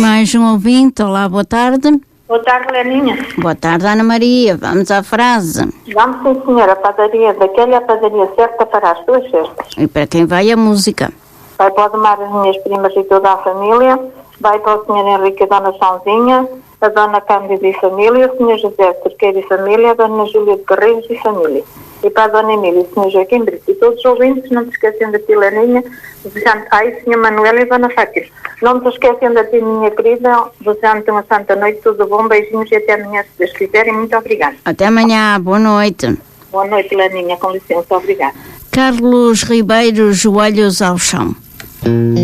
mais um ouvinte. Olá, boa tarde. Boa tarde, Leninha. Boa tarde, Ana Maria. Vamos à frase. Vamos, sim, senhora. A padaria daquela é a padaria certa para as duas festas. E para quem vai a música? Vai para o Domar as minhas primas e toda a família. Vai para o Sr. Henrique e a Dona Sãozinha, a Dona Cândida e família, o Sr. José Cerqueira e família, a Dona Júlia de Carreiros e família. E para a Dona Emília e o Sr. Joaquim Brito. E todos os ouvintes, não te esquecem da tia Leninha, desejando ai, Sr. Manuel e a Dona Fátima. Não te esquecem da tia, minha querida, desejando-te uma santa noite, tudo bom, beijinhos e até amanhã, se Deus quiser, e muito obrigada. Até amanhã, boa noite. Boa noite, Leninha, com licença, obrigada. Carlos Ribeiro, joelhos ao chão.